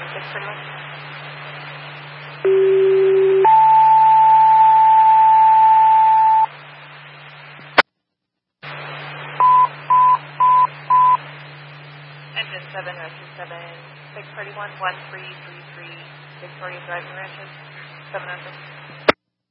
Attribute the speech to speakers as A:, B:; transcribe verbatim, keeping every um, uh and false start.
A: six thirty-one. Engine seven, rescue seven, six thirty-one, one three three three, Victoria Driving Ranches, seven hundred.